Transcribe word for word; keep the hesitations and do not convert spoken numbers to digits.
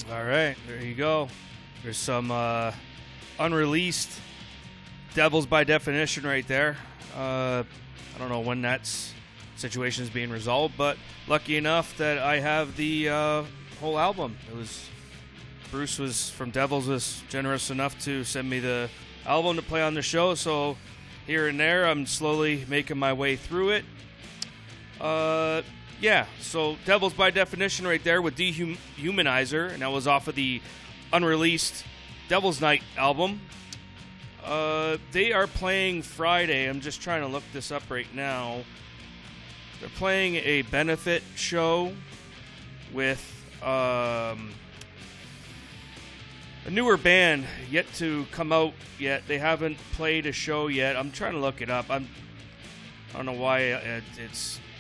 All right, there you go. There's some uh, unreleased Devils by Definition right there. Uh, I don't know when that situation is being resolved, but lucky enough that I have the uh, whole album. It was Bruce was from Devils was generous enough to send me the album to play on the show, so here and there I'm slowly making my way through it. Uh, yeah, so Devils by Definition right there with Dehumanizer, and that was off of the unreleased Devil's Night album. Uh, they are playing Friday. I'm just trying to look this up right now. They're playing a benefit show with um, a newer band yet to come out yet. They haven't played a show yet. I'm trying to look it up. I'm, I don't know why it, it's